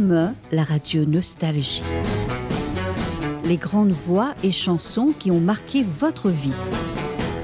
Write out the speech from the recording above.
CME, la radio Nostalgie. Les grandes voix et chansons qui ont marqué votre vie.